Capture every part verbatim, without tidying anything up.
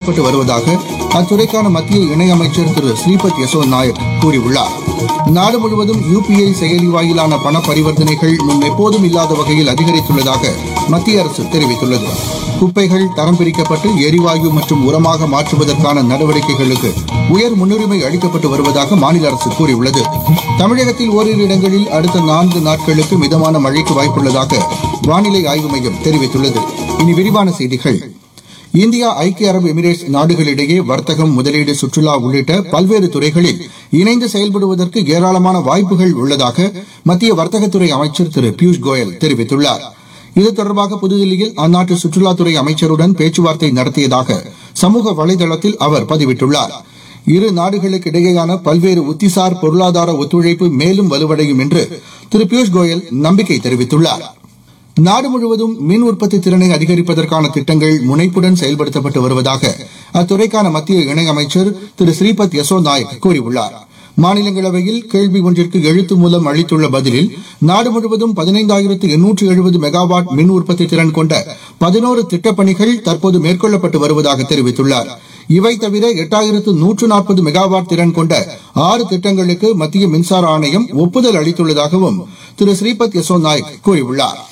செயல்படுத்தப்பட்டு வருவதாக அத்துறைக்கான மத்திய இணையமைச்சர் திரு ஸ்ரீபத் யசோ நாயக் கூறியுள்ளார். நாடு முழுவதும் யுபிஐ செயலி வாயிலான பண பரிவர்த்தனைகள் முன் எப்போதும் இல்லாத வகையில் அதிகரித்துள்ளதாக மத்திய அரசு தெரிவித்துள்ளது. குப்பைகள் தரம் பிரிக்கப்பட்டு எரிவாயு மற்றும் உரமாக மாற்றுவதற்கான நடவடிக்கைகளுக்கு உயர் முன்னுரிமை அளிக்கப்பட்டு வருவதாக மாநில அரசு கூறியுள்ளது. தமிழகத்தில் ஓரிரு இடங்களில் அடுத்த நான்கு நாட்களுக்கு மிதமான மழைக்கு வாய்ப்புள்ளதாக வானிலை ஆய்வு மையம் தெரிவித்துள்ளது. இனி விரிவான செய்திகள். இந்தியா, ஐக்கிய அரபு எமிரேட்ஸ் நாடுகளிடையே வர்த்தகம், முதலீடு, சுற்றுலா உள்ளிட்ட பல்வேறு துறைகளில் இணைந்து செயல்படுவதற்கு ஏராளமான வாய்ப்புகள் உள்ளதாக மத்திய வர்த்தகத்துறை அமைச்சர் திரு பியூஷ் கோயல் தெரிவித்துள்ளார். இது தொடர்பாக புதுதில்லியில் அந்நாட்டு சுற்றுலாத்துறை அமைச்சருடன் பேச்சுவார்த்தை நடத்தியதாக சமூக வலைதளத்தில் அவர் பதிவிட்டுள்ளார். இரு நாடுகளுக்கு இடையேயான பல்வேறு உத்திசார் பொருளாதார ஒத்துழைப்பு மேலும் வலுவடையும் என்று திரு பியூஷ் கோயல் நம்பிக்கை தெரிவித்துள்ளார். நாடு முழுவதும் மின் உற்பத்தி திறனை அதிகரிப்பதற்கான திட்டங்கள் முனைப்புடன் செயல்படுத்தப்பட்டு வருவதாக அத்துறைக்கான மத்திய இணையமைச்சர் திரு ஸ்ரீபத் யசோ நாயக் கூறியுள்ளார். மாநிலங்களவையில் கேள்வி ஒன்றிற்கு எழுத்து மூலம் அளித்துள்ள பதிலில் நாடு முழுவதும் பதினைந்தாயிரத்து எண்ணூற்று எழுபது மெகாவாட் மின் உற்பத்தி திறன் கொண்ட பதினோரு திட்டப்பணிகள் தற்போது மேற்கொள்ளப்பட்டு வருவதாக தெரிவித்துள்ளார். இவை தவிர எட்டாயிரத்து நூற்று நாற்பது மெகாவாட் திறன் கொண்ட ஆறு திட்டங்களுக்கு மத்திய மின்சார ஆணையம் ஒப்புதல் அளித்துள்ளதாகவும் திரு ஸ்ரீபத் யசோ நாயக் கூறியுள்ளார்.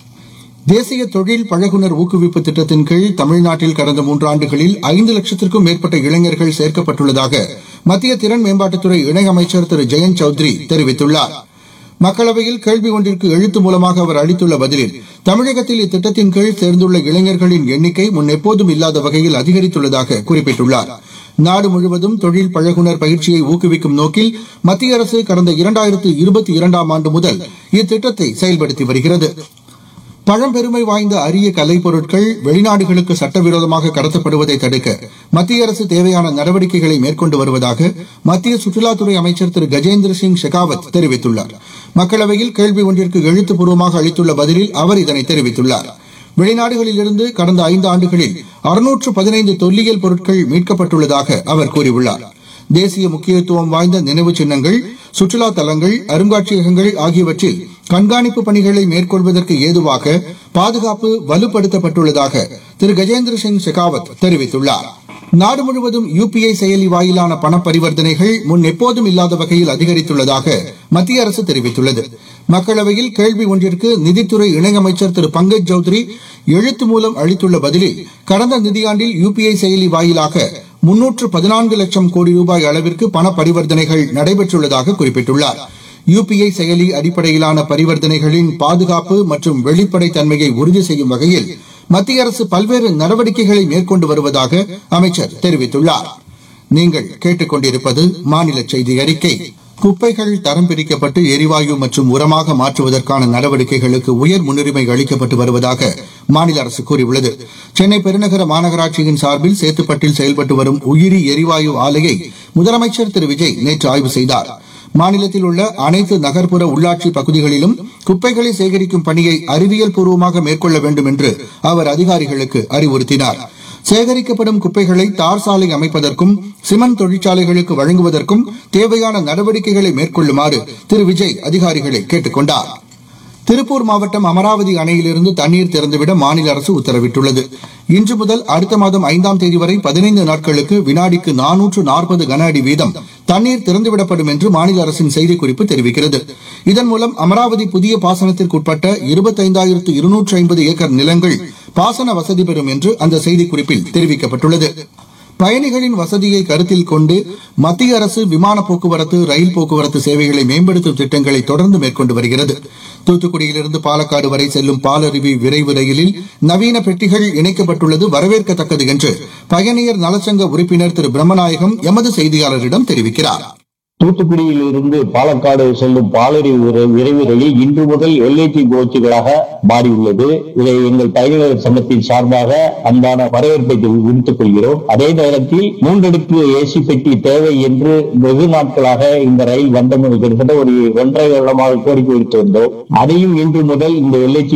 தேசிய தொழில் பழகுனர் ஊக்குவிப்பு திட்டத்தின் கீழ் தமிழ்நாட்டில் கடந்த மூன்றாண்டுகளில் ஐந்து லட்சத்திற்கும் மேற்பட்ட இளைஞர்கள் சேர்க்கப்பட்டுள்ளதாக மத்திய திறன் மேம்பாட்டுத்துறை இணையமைச்சர் திரு ஜெயந்த் சௌத்ரி தெரிவித்துள்ளார். மக்களவையில் கேள்வி ஒன்றிற்கு எழுத்து மூலமாக அவர் அளித்துள்ள பதிலில் தமிழகத்தில் இத்திட்டத்தின் கீழ் சேர்ந்துள்ள இளைஞர்களின் எண்ணிக்கை முன் எப்போதும் இல்லாத வகையில் அதிகரித்துள்ளதாக குறிப்பிட்டுள்ளார். நாடு முழுவதும் தொழில் பழகுனர் பயிற்சியை ஊக்குவிக்கும் நோக்கில் மத்திய அரசு கடந்த இரண்டாயிரத்து இருபத்தி இரண்டாம் ஆண்டு முதல் இத்திட்டத்தை செயல்படுத்தி வருகிறது. பழம்பெருமை வாய்ந்த அரிய கலைப் பொருட்கள் வெளிநாடுகளுக்கு சட்டவிரோதமாக கடத்தப்படுவதை தடுக்க மத்திய அரசு தேவையான நடவடிக்கைகளை மேற்கொண்டு வருவதாக மத்திய சுற்றுலாத்துறை அமைச்சர் திரு கஜேந்திர சிங் ஷெகாவத் தெரிவித்துள்ளார். மக்களவையில் கேள்வி ஒன்றிற்கு எழுத்துப்பூர்வமாக அளித்துள்ள பதிலில் அவர் இதனை தெரிவித்துள்ளார். வெளிநாடுகளிலிருந்து கடந்த ஐந்து ஆண்டுகளில் அறுநூற்று பதினைந்து தொல்லியல் பொருட்கள் மீட்கப்பட்டுள்ளதாக அவர் கூறியுள்ளார். தேசிய முக்கியத்துவம் வாய்ந்த நினைவு சின்னங்கள், சுற்றுலா தலங்கள், அருங்காட்சியகங்கள் ஆகியவற்றில் கண்காணிப்பு பணிகளை மேற்கொள்வதற்கு ஏதுவாக பாதுகாப்பு வலுப்படுத்தப்பட்டுள்ளதாக திரு கஜேந்திர சிங் ஷெகாவத் தெரிவித்துள்ளார். நாடு முழுவதும் யுபிஐ செயலி வாயிலான பண பரிவர்த்தனைகள் முன் எப்போதும் இல்லாத வகையில் அதிகரித்துள்ளதாக மத்திய அரசு தெரிவித்துள்ளது. மக்களவையில் கேள்வி ஒன்றிற்கு நிதித்துறை இணையமைச்சர் திரு பங்கஜ் சௌத்ரி எழுத்து மூலம் அளித்துள்ள பதிலில் கடந்த நிதியாண்டில் யுபிஐ செயலி வாயிலாக முன்னூற்று பதினான்கு லட்சம் கோடி ரூபாய் அளவிற்கு பண பரிவர்த்தனைகள் நடைபெற்றுள்ளதாக குறிப்பிட்டுள்ளார். யுபிஐ செயலி அடிப்படையிலான பரிவர்த்தனைகளின் பாதுகாப்பு மற்றும் வெளிப்படைத் தன்மையை உறுதி செய்யும் வகையில் மத்திய அரசு பல்வேறு நடவடிக்கைகளை மேற்கொண்டு வருவதாக அமைச்சர் தெரிவித்துள்ளார். நீங்கள் கேட்டுக் கொண்டிருப்பது மாநில செய்தி அறிக்கை. குப்பைகள் தரம் பிரிக்கப்பட்டு எரிவாயு மற்றும் உரமாக மாற்றுவதற்கான நடவடிக்கைகளுக்கு உயர் முன்னுரிமை அளிக்கப்பட்டு வருவதாக மாநில அரசு கூறியுள்ளது. சென்னை பெருநகர மாநகராட்சியின் சார்பில் சேத்துப்பட்டில் செயல்பட்டு வரும் உயிரி எரிவாயு ஆலையை முதலமைச்சர் திரு விஜய் நேற்று ஆய்வு செய்தார். மாநிலத்தில் உள்ள அனைத்து நகர்ப்புற உள்ளாட்சி பகுதிகளிலும் குப்பைகளை சேகரிக்கும் பணியை அறிவியல் பூர்வமாக மேற்கொள்ள வேண்டும் என்று அவர் அதிகாரிகளுக்கு அறிவுறுத்தினார். சேகரிக்கப்படும் குப்பைகளை தார் சாலை அமைப்பதற்கும் சிமெண்ட் தொழிற்சாலைகளுக்கு வழங்குவதற்கும் தேவையான நடவடிக்கைகளை மேற்கொள்ளுமாறு திரு விஜய் அதிகாரிகளை கேட்டுக் கொண்டார். திருப்பூர் மாவட்டம் அமராவதி அணையிலிருந்து தண்ணீர் திறந்துவிட மாநில அரசு உத்தரவிட்டுள்ளது. இன்று முதல் அடுத்த மாதம் ஐந்தாம் தேதி வரை பதினைந்து நாட்களுக்கு வினாடிக்கு நானூற்று நாற்பது கன அடி வீதம் தண்ணீர் திறந்துவிடப்படும் என்று மாநில அரசின் செய்திக்குறிப்பு தெரிவிக்கிறது. இதன் மூலம் அமராவதி புதிய பாசனத்திற்குட்பட்ட இருபத்தைந்தாயிரத்து இருநூற்று ஐம்பது ஏக்கர் நிலங்கள் பாசன வசதி பெறும் என்று அந்த செய்திக்குறிப்பில் தெரிவிக்கப்பட்டுள்ளது. பயணிகளின் வசதியை கருத்தில் கொண்டு மத்திய அரசு விமான போக்குவரத்து, ரயில் போக்குவரத்து சேவைகளை மேம்படுத்தும் திட்டங்களை தொடர்ந்து மேற்கொண்டு வருகிறது. தூத்துக்குடியிலிருந்து பாலக்காடு வரை செல்லும் பாலருவி விரைவு ரயிலில் நவீன பெட்டிகள் இணைக்கப்பட்டுள்ளது வரவேற்கத்தக்கது என்று பயணியர் நலச்சங்க உறுப்பினர் திரு பிரம்மநாயகம் எமது செய்தியாளரிடம் தெரிவிக்கிறார். தூத்துக்குடியில் இருந்து பாலக்காடு செல்லும் பாலரி விரைவு ரயில் இன்று முதல் எல்ஐடி கோச்சுகளாக மாறியுள்ளது. இதை எங்கள் பயணிகள் சங்கத்தின் சார்பாக அன்பான வரவேற்பை விடுத்துக் கொள்கிறோம். அதே நேரத்தில் மூன்றடுக்கு ஏசி பெட்டி தேவை என்று வெகு நாட்களாக இந்த ரயில் வந்தம் கிட்டத்தட்ட ஒரு ஒன்றரை வருடமாக கோரிக்கை விடுத்து வந்தோம். அதையும் இன்று முதல் இந்த எல்ஐடி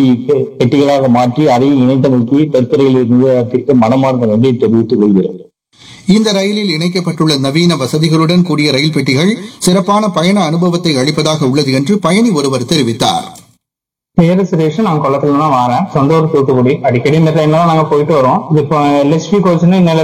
பெட்டிகளாக மாற்றி அதையும் இணைத்தமைக்கு தெற்கு ரயில் நிர்வாகத்திற்கு மனமார்ந்த நன்றியை தெரிவித்துக் கொள்கிறோம். இந்த ரயிலில் இணைக்கப்பட்டுள்ள நவீன வசதிகளுடன் கூடிய ரயில் பெட்டிகள் சிறப்பான பயண அனுபவத்தை அளிப்பதாக உள்ளது என்று பயணி ஒருவர் தெரிவித்தார். பேரு சுரேஷ், நான் கொளத்துல தான் வரேன். சொந்த ஊர் தூத்துக்குடி. அடிக்கடி இந்த ட்ரெயின்ல தான் நாங்க போயிட்டு வரோம். இப்போ எல்எஸ்பி கோச்னு